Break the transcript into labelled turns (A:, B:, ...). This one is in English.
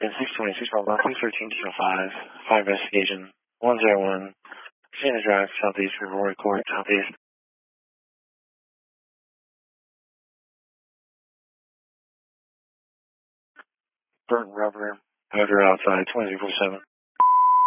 A: In 626 Mobile, 213-5, fire investigation 101, Santa Drive, Southeast, Roy Court, Southeast. Burnt rubber, odor outside, 2347.